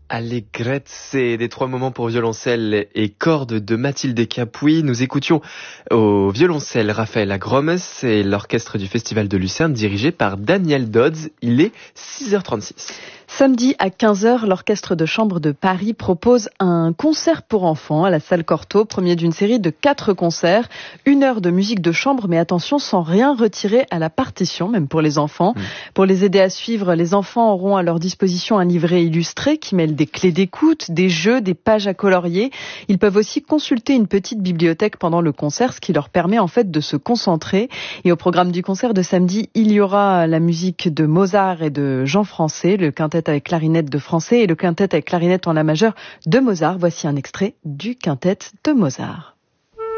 Allegretze, des 3 moments pour violoncelle et cordes de Mathilde Capuy. Nous écoutions au violoncelle Raphaël Agromes et l'orchestre du Festival de Lucerne dirigé par Daniel Dodds. Il est 6h36. Samedi à 15h, l'Orchestre de Chambre de Paris propose un concert pour enfants à la salle Cortot, premier d'une série de 4 concerts. 1 heure de musique de chambre, mais attention, sans rien retirer à la partition, même pour les enfants. Pour les aider à suivre, les enfants auront à leur disposition un livret illustré qui mêle des clés d'écoute, des jeux, des pages à colorier. Ils peuvent aussi consulter une petite bibliothèque pendant le concert, ce qui leur permet en fait de se concentrer. Et au programme du concert de samedi, il y aura la musique de Mozart et de Jean Français, le quintet avec clarinette de Français et le quintet avec clarinette en la majeure de Mozart. Voici un extrait du quintet de Mozart.